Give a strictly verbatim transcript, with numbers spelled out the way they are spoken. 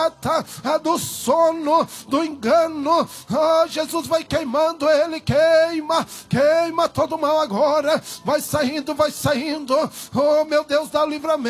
do sono, do engano. Oh, Jesus vai queimando ele, queima, queima todo mal agora, vai saindo, vai saindo. Oh, meu Deus, dá livramento.